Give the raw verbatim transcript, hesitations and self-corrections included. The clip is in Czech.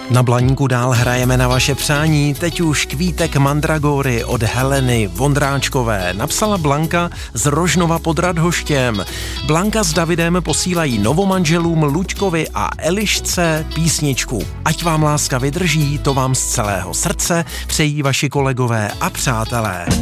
Na Blaníku dál hrajeme na vaše přání, teď už Kvítek mandragory od Heleny Vondráčkové napsala Blanka z Rožnova pod Radhoštěm. Blanka s Davidem posílají novomanželům Luďkovi a Elišce písničku. Ať vám láska vydrží, to vám z celého srdce přejí vaši kolegové a přátelé.